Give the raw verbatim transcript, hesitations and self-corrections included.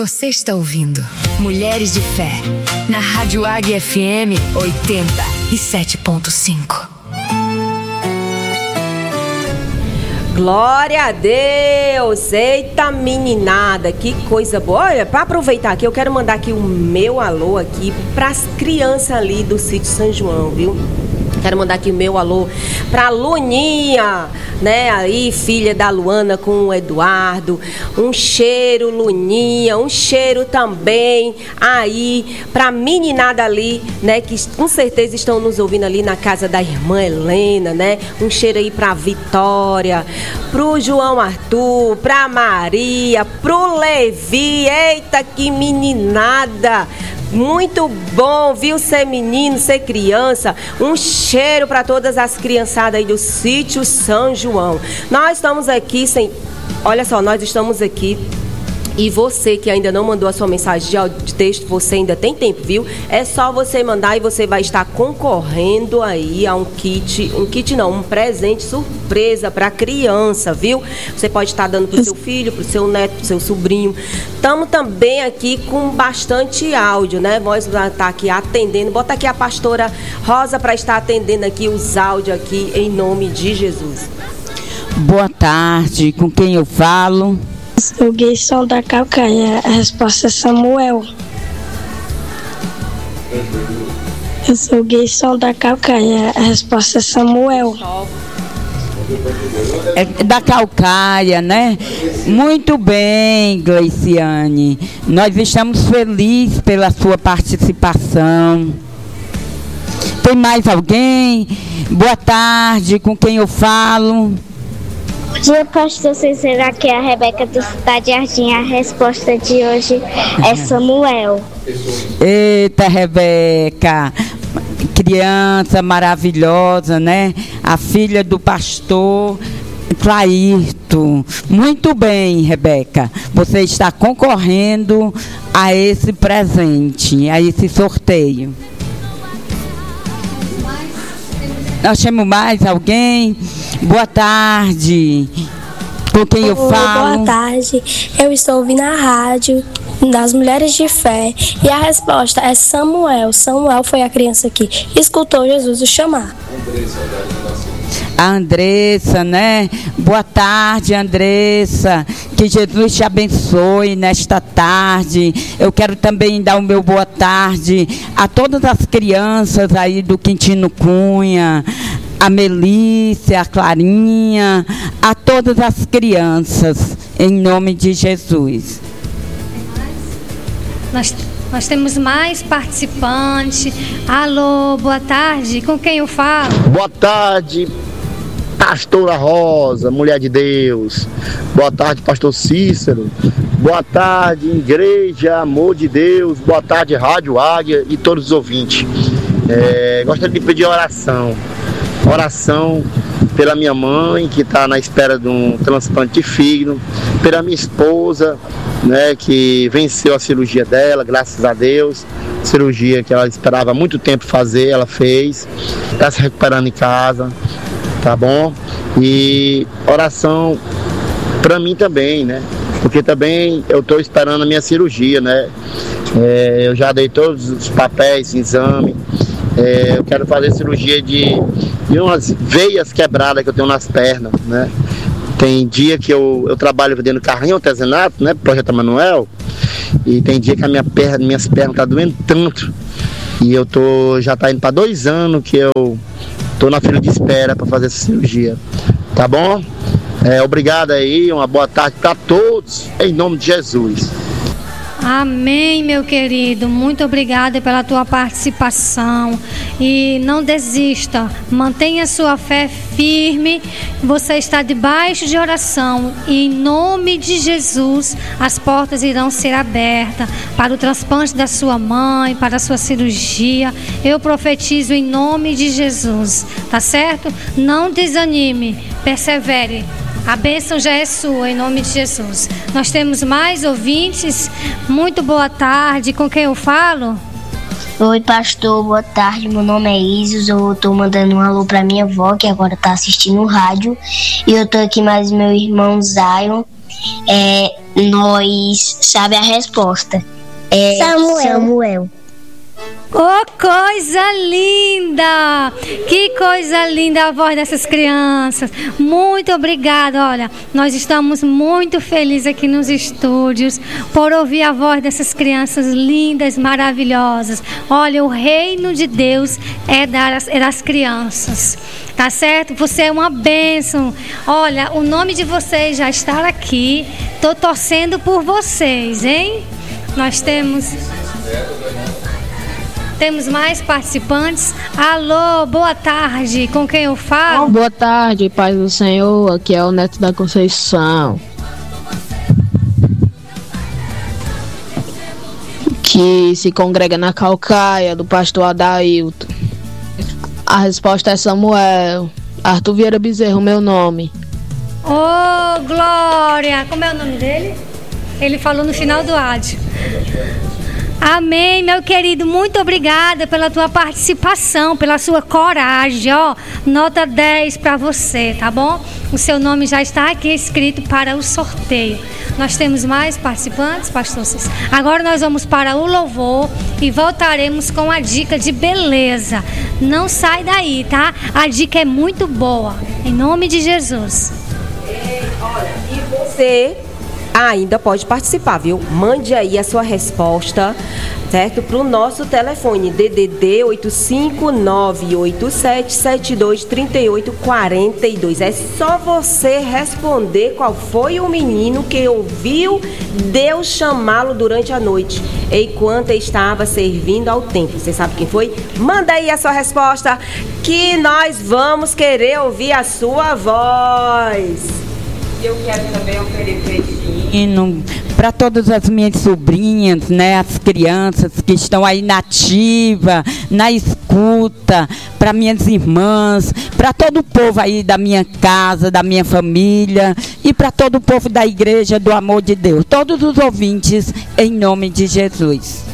Você está ouvindo Mulheres de Fé, na Rádio Águia F M oitenta e sete ponto cinco. Glória a Deus! Eita, meninada, que coisa boa. Olha, para aproveitar aqui, eu quero mandar aqui o meu alô aqui para as crianças ali do sítio São João, viu? Quero mandar aqui o meu alô pra Luninha, né? Aí, filha da Luana com o Eduardo. Um cheiro, Luninha. Um cheiro também aí pra meninada ali, né? Que com certeza estão nos ouvindo ali na casa da irmã Helena, né? Um cheiro aí pra Vitória, pro João Arthur, pra Maria, pro Levi. Eita, que meninada! Muito bom, viu, ser menino, ser criança. Um cheiro para todas as criançadas aí do sítio São João. Nós estamos aqui sem... Olha só, nós estamos aqui. E você que ainda não mandou a sua mensagem de áudio, de texto, você ainda tem tempo, viu? É só você mandar e você vai estar concorrendo aí a um kit, um kit não, um presente surpresa para criança, viu? Você pode estar dando pro seu filho, pro seu neto, pro seu sobrinho. Estamos também aqui com bastante áudio, né? Nós vamos estar aqui atendendo. Bota aqui a pastora Rosa para estar atendendo aqui os áudios aqui em nome de Jesus. Boa tarde, com quem eu falo? O Gleison da Calcaia, a resposta é Samuel. Eu sou o Gleison da Calcaia, a resposta é Samuel. É da Calcaia, né? Muito bem, Gleiciane. Nós estamos felizes pela sua participação. Tem mais alguém? Boa tarde, com quem eu falo? Bom dia, pastor Cícero, aqui é a Rebeca do Cidade Jardim. A resposta de hoje é Samuel. Eita, Rebeca, criança maravilhosa, né? A filha do pastor Clairto. Muito bem, Rebeca, você está concorrendo a esse presente, a esse sorteio. Nós temos mais alguém? Boa tarde. Com quem eu falo? Boa tarde. Eu estou ouvindo a rádio das Mulheres de Fé e a resposta é Samuel. Samuel foi a criança que escutou Jesus o chamar. A Andressa, né? Boa tarde, Andressa. Que Jesus te abençoe nesta tarde. Eu quero também dar o meu boa tarde a todas as crianças aí do Quintino Cunha, a Melícia, a Clarinha, a todas as crianças, em nome de Jesus. Nós, nós temos mais participantes. Alô, boa tarde, com quem eu falo? Boa tarde, pastora Rosa, mulher de Deus. Boa tarde, pastor Cícero. Boa tarde, igreja, amor de Deus. Boa tarde, Rádio Águia e todos os ouvintes. É, gostaria de pedir oração. Oração pela minha mãe, que está na espera de um transplante de fígado, pela minha esposa, né, que venceu a cirurgia dela, graças a Deus. Cirurgia que ela esperava há muito tempo fazer, ela fez. Está se recuperando em casa, tá bom? E oração para mim também, né? Porque também eu estou esperando a minha cirurgia, né? É, eu já dei todos os papéis, exame. É, eu quero fazer cirurgia de, de umas veias quebradas que eu tenho nas pernas, né? Tem dia que eu, eu trabalho vendendo carrinho artesanato, né? Projeto Emanuel. E tem dia que a minha perna, minhas pernas estão doendo tanto. E eu tô, já tá indo para dois anos que eu tô na fila de espera para fazer essa cirurgia. Tá bom? É, obrigado aí, uma boa tarde para todos, em nome de Jesus. Amém, meu querido. Muito obrigada pela tua participação. E não desista. Mantenha sua fé firme. Você está debaixo de oração. E em nome de Jesus, as portas irão ser abertas para o transplante da sua mãe, para a sua cirurgia. Eu profetizo em nome de Jesus. Tá certo? Não desanime. Persevere. A bênção já é sua, em nome de Jesus. Nós temos mais ouvintes. Muito boa tarde. Com quem eu falo? Oi, pastor. Boa tarde. Meu nome é Isis. Eu tô mandando um alô pra minha avó, que agora tá assistindo o rádio. E eu tô aqui mais meu irmão Zion. é, nós sabe a resposta. É Samuel. Samuel. Oh, coisa linda! Que coisa linda a voz dessas crianças. Muito obrigada. Olha, nós estamos muito felizes aqui nos estúdios por ouvir a voz dessas crianças lindas, maravilhosas. Olha, o reino de Deus é das, é das crianças. Tá certo? Você é uma bênção. Olha, o nome de vocês já está aqui. Tô torcendo por vocês, hein? Nós temos... Temos mais participantes. Alô, boa tarde. Com quem eu falo? Boa tarde, paz do Senhor. Aqui é o Neto da Conceição, que se congrega na Calcaia, do pastor Adailton. A resposta é Samuel. Arthur Vieira Bezerro, meu nome. Ô, Glória. Como é o nome dele? Ele falou no final do áudio. Amém, meu querido, muito obrigada pela tua participação, pela sua coragem, ó, nota dez para você, tá bom? O seu nome já está aqui escrito para o sorteio. Nós temos mais participantes, pastor Cícero? Agora nós vamos para o louvor e voltaremos com a dica de beleza. Não sai daí, tá? A dica é muito boa, em nome de Jesus. E, olha, e você... ainda pode participar, viu? Mande aí a sua resposta, certo? Para o nosso telefone D D D oito cinco nove oito sete sete dois três oito quatro dois. É só você responder qual foi o menino que ouviu Deus chamá-lo durante a noite, enquanto estava servindo ao templo. Você sabe quem foi? Manda aí a sua resposta, que nós vamos querer ouvir a sua voz. Eu quero também oferecer para todas as minhas sobrinhas, né, as crianças que estão aí na ativa, na escuta, para minhas irmãs, para todo o povo aí da minha casa, da minha família e para todo o povo da Igreja do Amor de Deus, todos os ouvintes, em nome de Jesus.